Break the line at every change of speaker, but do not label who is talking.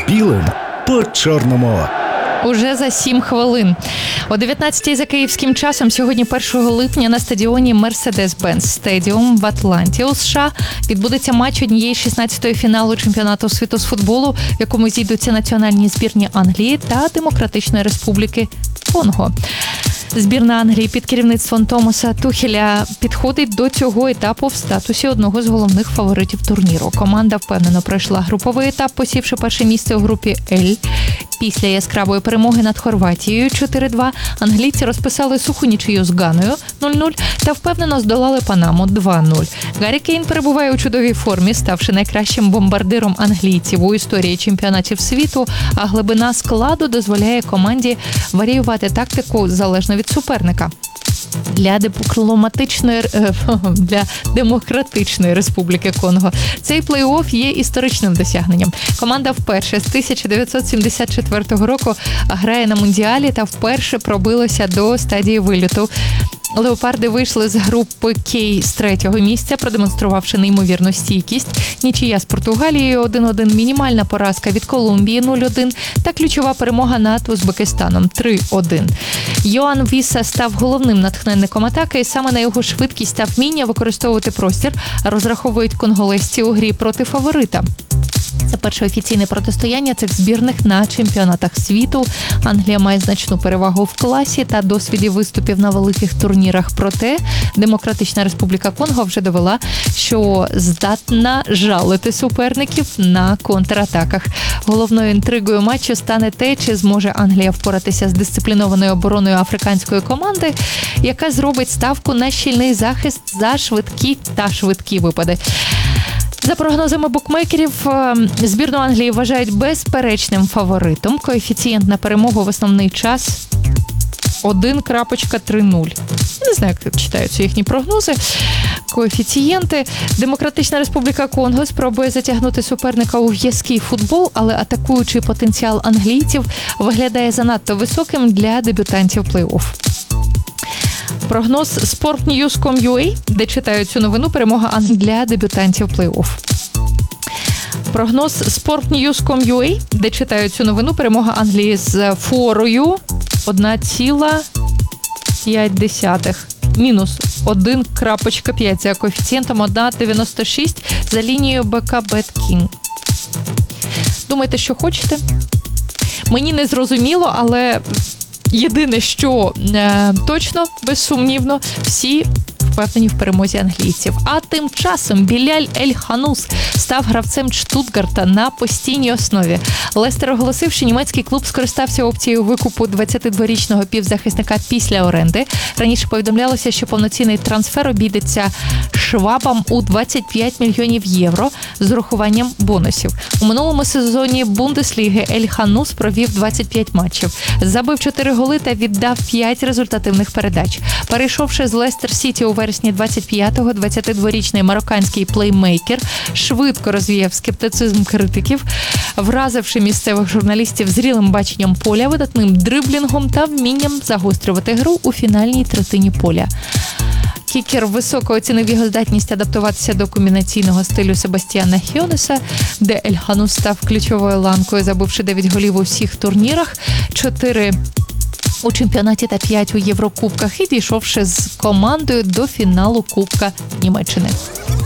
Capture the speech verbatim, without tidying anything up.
білим по чорному.
Уже за сім хвилин. О дев'ятнадцятій за київським часом сьогодні першого липня на стадіоні Mercedes-Benz Stadium в Атланті у США відбудеться матч однієї з шістнадцятої фіналу чемпіонату світу з футболу, в якому зійдуться національні збірні Англії та Демократичної Республіки Конго. Збірна Англії під керівництвом Томаса Тухеля підходить до цього етапу в статусі одного з головних фаворитів турніру. Команда впевнено пройшла груповий етап, посівши перше місце у групі L. Після яскравої перемоги над Хорватією чотири-два англійці розписали суху нічию з Ганою нуль-нуль та впевнено здолали Панаму два-нуль. Гаррі Кейн перебуває у чудовій формі, ставши найкращим бомбардиром англійців у історії чемпіонатів світу, а глибина складу дозволяє команді варіювати тактику залежно від суперника. Для дипломатичної для Демократичної Республіки Конго цей плей-офф є історичним досягненням. Команда вперше з тисяча дев'ятсот сімдесят четвертого року грає на Мундіалі та вперше пробилася до стадії виліту. Леопарди вийшли з групи К з третього місця, продемонструвавши неймовірну стійкість. Нічия з Португалією один-один, мінімальна поразка від Колумбії нуль-один та ключова перемога над Узбекистаном три-один. Йоан Віса став головним натхненником атаки, і саме на його швидкість та вміння використовувати простір розраховують конголезці у грі проти фаворита. Це перше офіційне протистояння цих збірних на чемпіонатах світу. Англія має значну перевагу в класі та досвіді виступів на великих турнірах. Проте Демократична Республіка Конго вже довела, що здатна жалити суперників на контратаках. Головною інтригою матчу стане те, чи зможе Англія впоратися з дисциплінованою обороною африканської команди, яка зробить ставку на щільний захист за швидкі та швидкі випади. За прогнозами букмекерів, збірну Англії вважають безперечним фаворитом. Коефіцієнт на перемогу в основний час один крапочка три нуль. Не знаю, як читаються їхні прогнози. Коефіцієнти. Демократична Республіка Конго спробує затягнути суперника у в'язкий футбол, але атакуючий потенціал англійців виглядає занадто високим для дебютантів плей-офф. Прогноз спорт ньюз крапка ком крапка ю а, де читають цю новину, перемога Англії для дебютантів плей-офф. Прогноз спорт ньюз крапка ком крапка ю а, де читають цю новину, перемога Англії з форою один цілих п'ять десятих. Мінус один крапочка п'ять за коефіцієнтом один цілих дев'яносто шість за лінією бе ка BetKing. Думайте, що хочете. Мені не зрозуміло, але єдине, що е, точно, безсумнівно, всі впевнені в перемозі англійців. А тим часом Біляль Ель-Ханус став гравцем Штутгарта на постійній основі. Лестер оголосив, що німецький клуб скористався опцією викупу двадцятидворічного півзахисника після оренди. Раніше повідомлялося, що повноцінний трансфер обійдеться швабам у двадцять п'ять мільйонів євро з урахуванням бонусів. У минулому сезоні Бундесліги Ель-Ханус провів двадцять п'ять матчів, забив чотири голи та віддав п'ять результативних передач. Перейшовши з Лестер Сіті у вересні двадцять п'ятого, двадцятидворічний марокканський плеймейкер швидко розвіяв скептицизм критиків, вразивши місцевих журналістів зрілим баченням поля, видатним дриблінгом та вмінням загострювати гру у фінальній третині поля. Кікер високо оцінив його здатність адаптуватися до комбінаційного стилю Себастьяна Хьонеса, де Ель-Ханус став ключовою ланкою, забивши дев'ять голів у всіх турнірах, чотири у чемпіонаті та п'ять у Єврокубках і дійшовши з командою до фіналу Кубка Німеччини.